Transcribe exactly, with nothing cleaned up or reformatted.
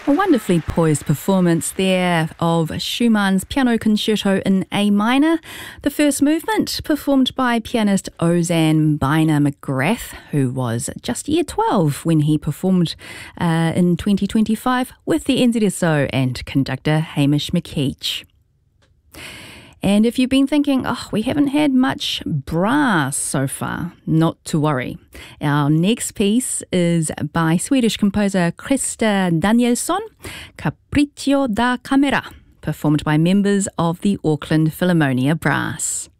A wonderfully poised performance there of Schumann's Piano Concerto in A minor, the first movement performed by pianist Ozan Byner McGrath, who was just year twelve when he performed uh, in twenty twenty-five with the N Z S O and conductor Hamish McKeach. And if you've been thinking, oh, we haven't had much brass so far, not to worry. Our next piece is by Swedish composer Christer Danielsson, Capriccio da Camera, performed by members of the Auckland Philharmonia Brass.